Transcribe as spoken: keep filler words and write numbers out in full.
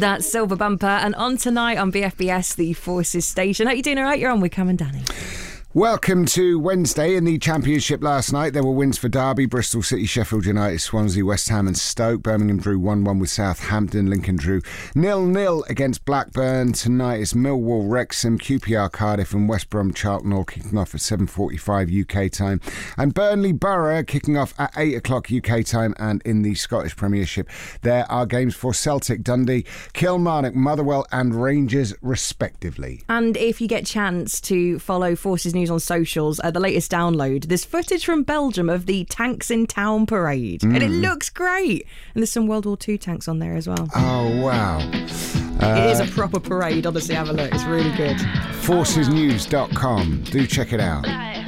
That's Silver Bumper. And on tonight on B F B S, the Forces station. How you doing all right? You're on with Cam and Danny. Welcome to Wednesday. In the Championship last night, there were wins for Derby, Bristol City, Sheffield United, Swansea, West Ham and Stoke. Birmingham drew one one with Southampton. Lincoln drew nil nil against Blackburn. Tonight it's Millwall, Wrexham, Q P R Cardiff and West Brom Charlton all kicking off at seven forty-five U K time. And Burnley Borough kicking off at eight o'clock U K time. And in the Scottish Premiership, there are games for Celtic, Dundee, Kilmarnock, Motherwell and Rangers respectively. And if you get a chance to follow Forces News on socials, uh, the latest download, there's footage from Belgium of the Tanks in Town parade, mm. and it looks great. And there's some World War Two tanks on there as well. Oh wow. Uh, it is a proper parade, honestly. Have a look, it's really good. forces news dot com, do check it out.